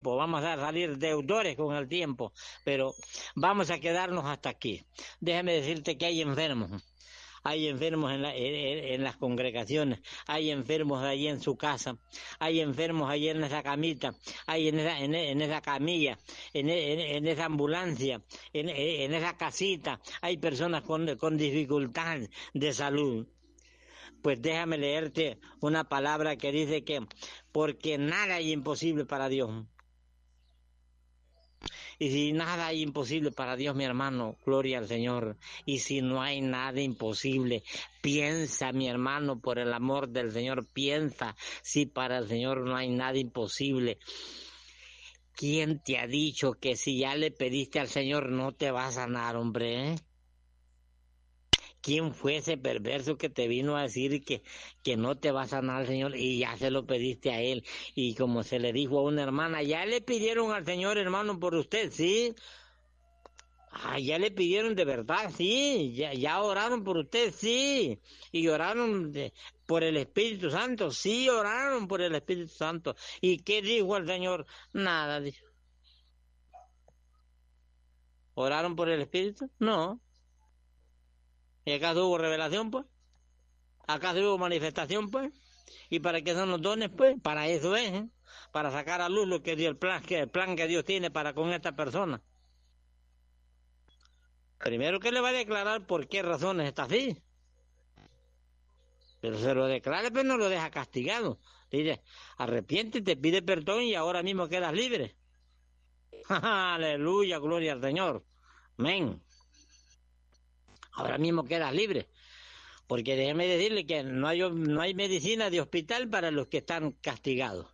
tiempo, vamos a salir deudores con el tiempo, pero vamos a quedarnos hasta aquí. Déjame decirte que hay enfermos en las congregaciones, hay enfermos allí en su casa, hay enfermos allí en esa camita, hay en esa camilla, en esa ambulancia, en esa casita, hay personas con dificultad de salud. Pues déjame leerte una palabra que dice que porque nada es imposible para Dios. Y si nada es imposible para Dios, mi hermano, gloria al Señor. Y si no hay nada imposible, piensa, mi hermano, por el amor del Señor, piensa, si para el Señor no hay nada imposible. ¿Quién te ha dicho que si ya le pediste al Señor no te va a sanar, hombre? ¿Quién fue ese perverso que te vino a decir que no te va a sanar el Señor y ya se lo pediste a Él? Y como se le dijo a una hermana, ya le pidieron al Señor, hermano, por usted, ¿sí? Ya le pidieron de verdad, sí. Ya oraron por usted, sí. Y oraron por el Espíritu Santo, sí, oraron por el Espíritu Santo. ¿Y qué dijo el Señor? Nada, dijo. ¿Oraron por el Espíritu? No. ¿Y acaso hubo revelación, pues? ¿Acaso hubo manifestación, pues? ¿Y para qué son los dones, pues? Para eso es, ¿eh? Para sacar a luz lo que Dios, el plan que Dios tiene para con esta persona. Primero que le va a declarar por qué razones está así. Pero se lo declara, pero no lo deja castigado. Dice, arrepiéntete, pide perdón y ahora mismo quedas libre. Aleluya, gloria al Señor. Amén. Ahora mismo quedas libre, porque déjeme decirle que no hay medicina de hospital para los que están castigados.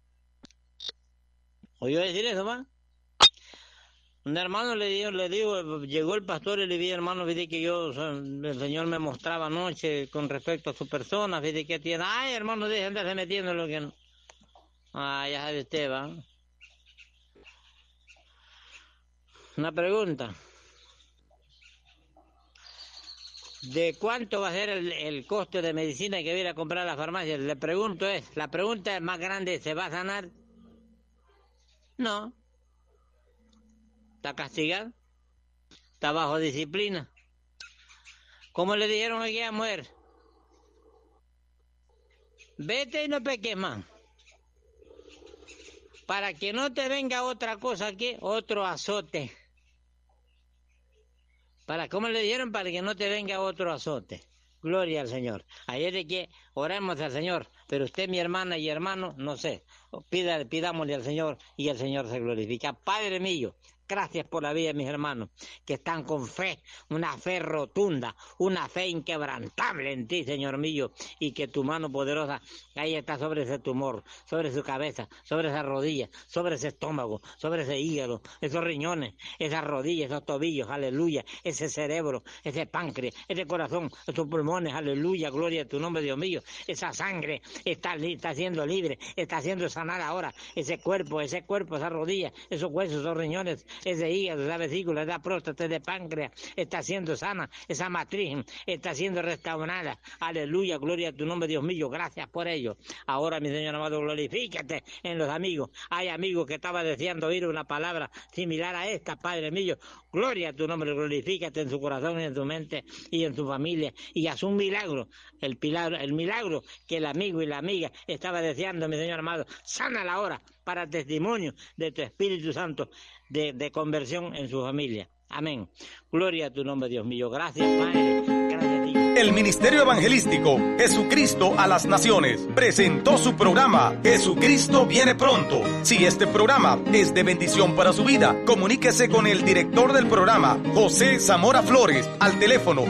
¿Oyó decir eso, va? Un hermano le digo, llegó el pastor y le dije, hermano, fíjate que el Señor me mostraba anoche con respecto a su persona, fíjate que tiene, ay, hermano, deje de andarse metiendo en lo que no. Ya sabe usted, va. Una pregunta. ¿De cuánto va a ser el coste de medicina que viene a comprar a la farmacia? La pregunta es más grande, ¿se va a sanar? No. ¿Está castigado? ¿Está bajo disciplina? ¿Cómo le dijeron a aquella mujer? Vete y no peques más. Para que no te venga otra cosa que otro azote. ¿Cómo le dijeron? Para que no te venga otro azote. Gloria al Señor. Ayer de que oremos al Señor, pero usted, mi hermana y hermano, no sé, pidámosle al Señor y el Señor se glorifica. Padre mío, gracias por la vida de mis hermanos que están con fe, una fe rotunda, una fe inquebrantable en ti, Señor mío, y que tu mano poderosa ahí está sobre ese tumor, sobre su cabeza, sobre esa rodilla, sobre ese estómago, sobre ese hígado, esos riñones, esas rodillas, esos tobillos, aleluya, ese cerebro, ese páncreas, ese corazón, esos pulmones, aleluya, gloria a tu nombre, Dios mío, esa sangre está siendo libre, está siendo sanada ahora, ese cuerpo, esa rodilla, esos huesos, esos riñones, ese hígado, esa vesícula, esa próstata, ese páncreas, está siendo sana, esa matriz está siendo restaurada. Aleluya, gloria a tu nombre, Dios mío, gracias por ello. Ahora, mi Señor amado, glorifícate en los amigos. Hay amigos que estaban deseando oír una palabra similar a esta, Padre mío. Gloria a tu nombre, glorifícate en su corazón y en su mente y en su familia. Y haz un milagro, el milagro que el amigo y la amiga estaba deseando, mi Señor amado. Sánala ahora para testimonio de tu Espíritu Santo de conversión en su familia. Amén. Gloria a tu nombre, Dios mío. Gracias, Padre. Gracias a ti. El Ministerio Evangelístico Jesucristo a las Naciones presentó su programa Jesucristo viene pronto. Si este programa es de bendición para su vida, comuníquese con el director del programa, José Zamora Flores, al teléfono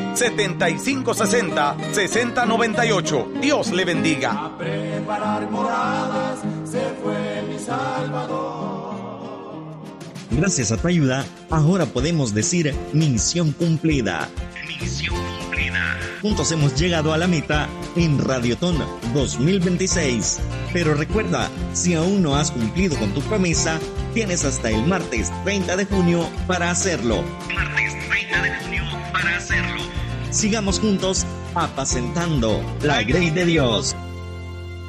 7560-6098. Dios le bendiga. A preparar moradas se fue mi Salvador. Gracias a tu ayuda, ahora podemos decir misión cumplida. Misión cumplida. Juntos hemos llegado a la meta en Radiotón 2026. Pero recuerda, si aún no has cumplido con tu promesa, tienes hasta el martes 30 de junio para hacerlo. Martes 30 de junio para hacerlo. Sigamos juntos apacentando la grey de Dios.